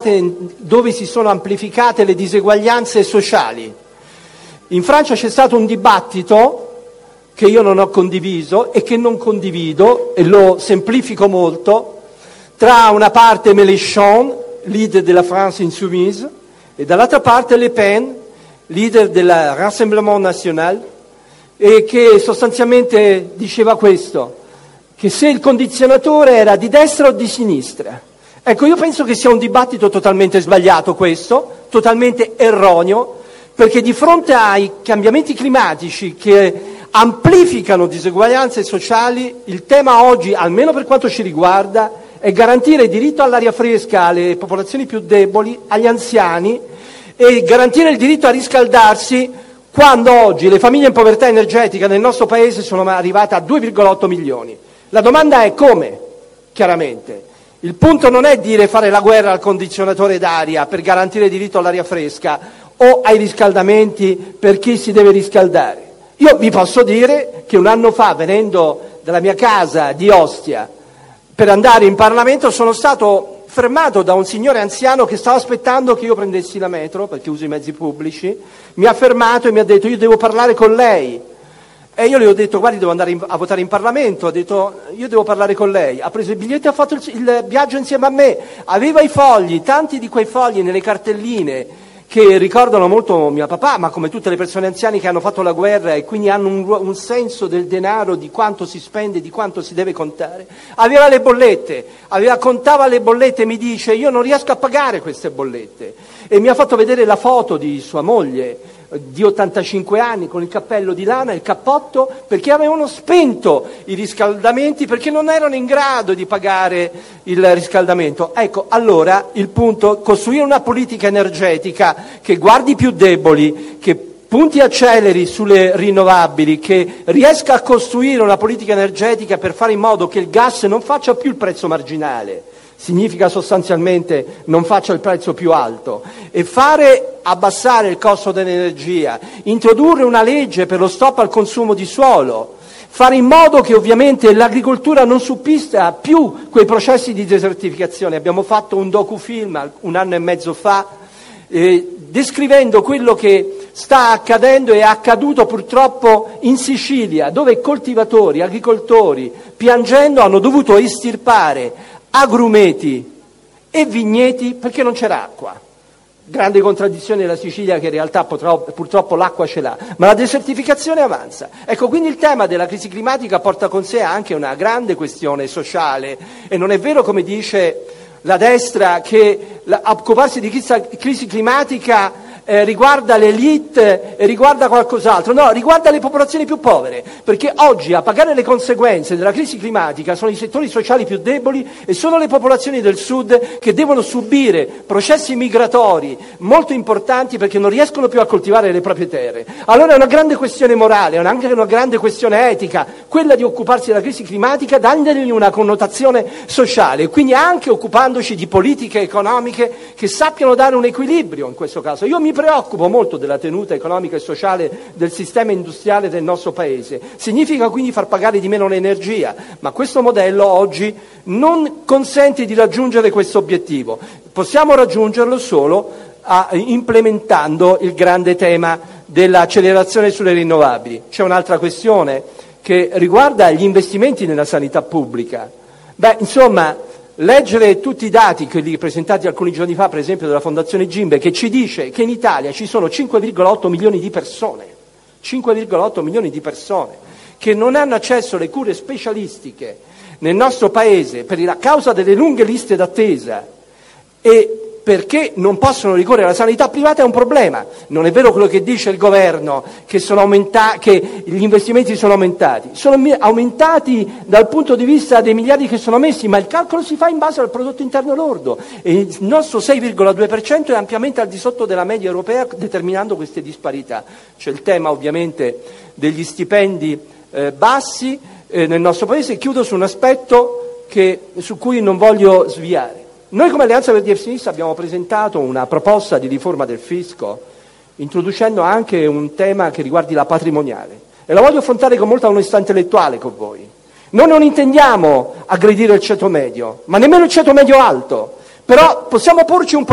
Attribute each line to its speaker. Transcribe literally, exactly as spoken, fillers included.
Speaker 1: dove si sono amplificate le diseguaglianze sociali. In Francia c'è stato un dibattito che io non ho condiviso e che non condivido, e lo semplifico molto, tra una parte Mélenchon, leader della France Insoumise, e dall'altra parte Le Pen, leader del Rassemblement National, e che sostanzialmente diceva questo, che se il condizionatore era di destra o di sinistra. Ecco, io penso che sia un dibattito totalmente sbagliato questo, totalmente erroneo, perché di fronte ai cambiamenti climatici che amplificano diseguaglianze sociali, il tema oggi, almeno per quanto ci riguarda, è garantire il diritto all'aria fresca alle popolazioni più deboli, agli anziani, e garantire il diritto a riscaldarsi quando oggi le famiglie in povertà energetica nel nostro Paese sono arrivate a due virgola otto milioni. La domanda è come, chiaramente. Il punto non è dire fare la guerra al condizionatore d'aria per garantire il diritto all'aria fresca o ai riscaldamenti per chi si deve riscaldare. Io vi posso dire che un anno fa, venendo dalla mia casa di Ostia per andare in Parlamento, sono stato fermato da un signore anziano che stava aspettando che io prendessi la metro, perché uso i mezzi pubblici, mi ha fermato e mi ha detto: io devo parlare con lei. E io le ho detto: guardi, devo andare in, a votare in Parlamento. Ha detto: io devo parlare con lei. Ha preso il biglietto e ha fatto il, il viaggio insieme a me. Aveva i fogli, tanti di quei fogli nelle cartelline che ricordano molto mio papà, ma come tutte le persone anziane che hanno fatto la guerra e quindi hanno un, un senso del denaro, di quanto si spende, di quanto si deve contare. Aveva le bollette, aveva, contava le bollette e mi dice: io non riesco a pagare queste bollette. E mi ha fatto vedere la foto di sua moglie, di ottantacinque anni, con il cappello di lana e il cappotto, perché avevano spento i riscaldamenti, perché non erano in grado di pagare il riscaldamento. Ecco, allora il punto: costruire una politica energetica che guardi i più deboli, che punti e acceleri sulle rinnovabili, che riesca a costruire una politica energetica per fare in modo che il gas non faccia più il prezzo marginale, significa sostanzialmente non faccia il prezzo più alto, e fare abbassare il costo dell'energia, introdurre una legge per lo stop al consumo di suolo, fare in modo che ovviamente l'agricoltura non subisca più quei processi di desertificazione. Abbiamo fatto un docufilm un anno e mezzo fa eh, descrivendo quello che sta accadendo e è accaduto purtroppo in Sicilia, dove coltivatori, agricoltori, piangendo, hanno dovuto estirpare agrumeti e vigneti perché non c'era acqua. Grande contraddizione della Sicilia, che in realtà purtroppo, purtroppo l'acqua ce l'ha, ma la desertificazione avanza. Ecco, quindi il tema della crisi climatica porta con sé anche una grande questione sociale, e non è vero, come dice la destra, che la, occuparsi di crisi climatica Eh, riguarda l'elite e riguarda qualcos'altro. No, riguarda le popolazioni più povere, perché oggi a pagare le conseguenze della crisi climatica sono i settori sociali più deboli e sono le popolazioni del sud, che devono subire processi migratori molto importanti perché non riescono più a coltivare le proprie terre. Allora è una grande questione morale, è anche una grande questione etica, quella di occuparsi della crisi climatica, dandogli una connotazione sociale, quindi anche occupandoci di politiche economiche che sappiano dare un equilibrio in questo caso. Io mi preoccupo molto della tenuta economica e sociale del sistema industriale del nostro Paese. Significa quindi far pagare di meno l'energia, ma questo modello oggi non consente di raggiungere questo obiettivo. Possiamo raggiungerlo solo a, implementando il grande tema dell'accelerazione sulle rinnovabili. C'è un'altra questione che riguarda gli investimenti nella sanità pubblica. Beh, insomma, leggere tutti i dati, quelli presentati alcuni giorni fa, per esempio dalla Fondazione Gimbe, che ci dice che in Italia ci sono cinque virgola otto milioni di persone, cinque virgola otto milioni di persone che non hanno accesso alle cure specialistiche nel nostro Paese per la causa delle lunghe liste d'attesa e perché non possono ricorrere alla sanità privata, è un problema. Non è vero quello che dice il governo, che, sono aumenta- che gli investimenti sono aumentati. Sono mi- aumentati dal punto di vista dei miliardi che sono messi, ma il calcolo si fa in base al prodotto interno lordo. E il nostro sei virgola due per cento è ampiamente al di sotto della media europea, determinando queste disparità. C'è il tema ovviamente degli stipendi eh, bassi eh, nel nostro Paese. Chiudo su un aspetto che, su cui non voglio sviare. Noi come Alleanza Verdi e Sinistra abbiamo presentato una proposta di riforma del fisco, introducendo anche un tema che riguardi la patrimoniale, e la voglio affrontare con molta onestà intellettuale con voi. Noi non intendiamo aggredire il ceto medio, ma nemmeno il ceto medio alto, però possiamo porci un